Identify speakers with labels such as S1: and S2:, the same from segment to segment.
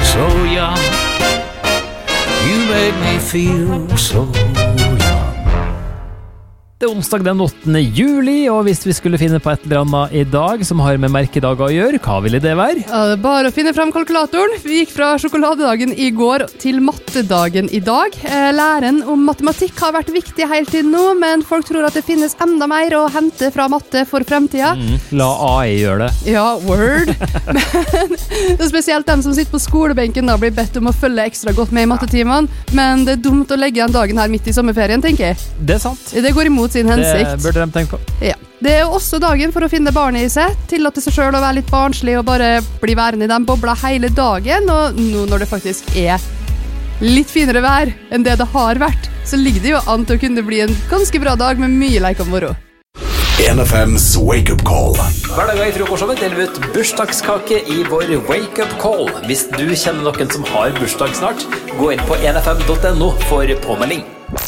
S1: so young. You make me feel so young. Det onsdag den 8. juli, og hvis vi skulle finne på et eller annet I dag som har med merkedager å gjøre, hva ville det være?
S2: Ja, det bare å finne frem kalkulatoren. Vi gikk fra sjokoladedagen I går til mattedagen I dag. Læren om matematikk har vært viktig helt til nå, men folk tror at det finnes enda mer å hente fra matte for fremtiden.
S1: La AI gjøre det.
S2: Ja, word. Men det spesielt dem som sitter på skolebenken da blir bedt om å følge ekstra godt med I mattetimene, men det dumt å legge den dagen her midt I sommerferien, tenker jeg.
S1: Det sant.
S2: Det går imot sin hensikt.
S1: Det burde de tenke på.
S2: Ja. Det jo også dagen for å finne barnet I seg, tillate seg selv å være litt barnslig og bare bli værende I den bobla hele dagen, og nå når det faktisk litt finere vær enn det har vært, så ligger det jo an til å kunne bli en ganske bra dag med mye leik og moro.
S3: 1FM's Wake Up Call.
S4: Hverdager I frokostshowet deler vi ut bursdagskake I vår Wake Up Call. Hvis du kjenner noen som har bursdag snart, gå inn på 1fm.no for påmelding.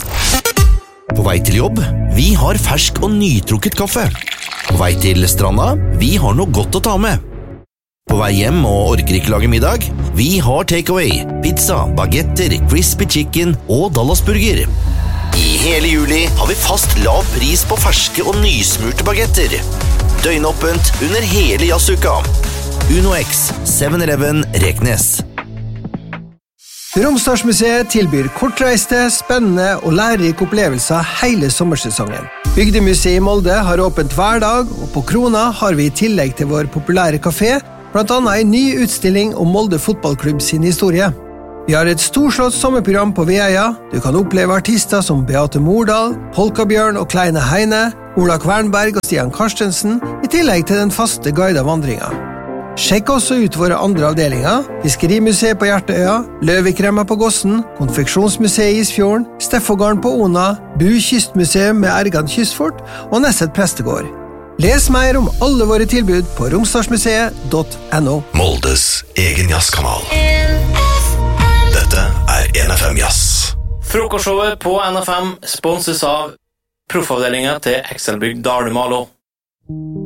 S5: På vei til jobb, vi har fersk og nytrukket kaffe. På vei til stranda, vi har noe godt å ta med. På vei hjem og orker ikke lage middag, vi har takeaway, pizza, bagetter, crispy chicken og Dallasburger. I hele juli har vi fast lav pris på ferske og nysmurte bagetter. Døgnåpent under hele jazzuka. Uno X, 7-Eleven, Reknes.
S6: Romsdalsmuseet tilbyr kortreiste, spennende og lærerike opplevelser hele sommersesongen. Bygdemuseet I Molde har åpent hver dag, og på Krona har vi I tillegg til vår populære kafé, blant annet en ny utstilling om Molde fotballklubb sin historie. Vi har et storslått sommerprogram på Veia. Du kan oppleve artister som Beate Mordal, Polkabjørn og Kleine Heine, Ola Kvernberg og Stian Karstensen, I tillegg til den faste guidede vandringen. Sjekk også ut våre andre avdelinger, Fiskerimuseet på Hjerteøya, Løvikremma på Gossen, Konfeksjonsmuseet I Isfjorden, Steffogården på Ona, Bu Kystmuseum med Ergan Kystfort og Nesset Prestegård. Les mer om alle våre tilbud på romsdalsmuseet.no.
S3: Moldes egen jazzkanal. Dette 1FM Jazz.
S4: Frokostshowet på NFM sponses av proffavdelingen til Excelbygd Dalumalo.